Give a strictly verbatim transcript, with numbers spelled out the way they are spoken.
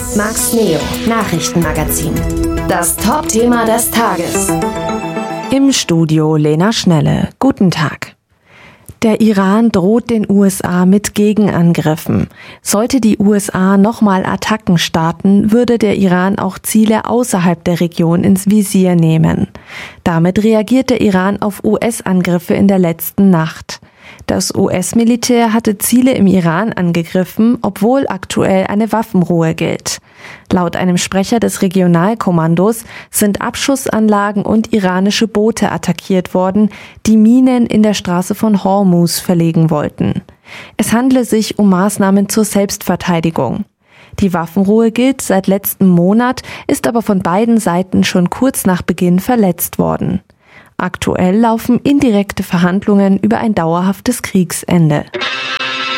Max Neo, Nachrichtenmagazin. Das Top-Thema des Tages. Im Studio Lena Schnelle. Guten Tag. Der Iran droht den U S A mit Gegenangriffen. Sollte die U S A nochmal Attacken starten, würde der Iran auch Ziele außerhalb der Region ins Visier nehmen. Damit reagiert der Iran auf U S-Angriffe in der letzten Nacht. Das U S-Militär hatte Ziele im Iran angegriffen, obwohl aktuell eine Waffenruhe gilt. Laut einem Sprecher des Regionalkommandos sind Abschussanlagen und iranische Boote attackiert worden, die Minen in der Straße von Hormuz verlegen wollten. Es handle sich um Maßnahmen zur Selbstverteidigung. Die Waffenruhe gilt seit letztem Monat, ist aber von beiden Seiten schon kurz nach Beginn verletzt worden. Aktuell laufen indirekte Verhandlungen über ein dauerhaftes Kriegsende.